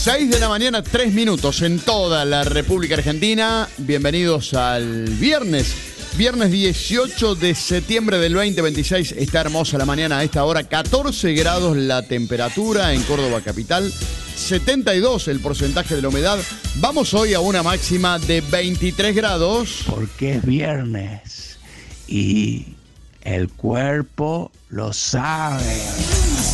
6 de la mañana, 3 minutos en toda la República Argentina. Bienvenidos al viernes 18 de septiembre del 2026. Está hermosa la mañana a esta hora, 14 grados la temperatura en Córdoba capital, 72 el porcentaje de la humedad. Vamos hoy a una máxima de 23 grados. Porque es viernes y el cuerpo lo sabe.